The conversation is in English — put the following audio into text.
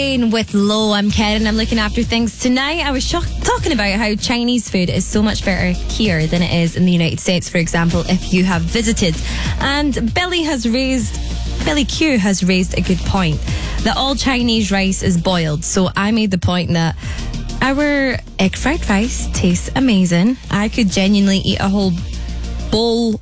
With Low, I'm Karen. I'm looking after things tonight. I was talking about how Chinese food is so much better here than it is in the United States, for example, if you have visited. And Billy Q has raised a good point that all Chinese rice is boiled. So I made the point that our egg fried rice tastes amazing. I could genuinely eat a whole bowl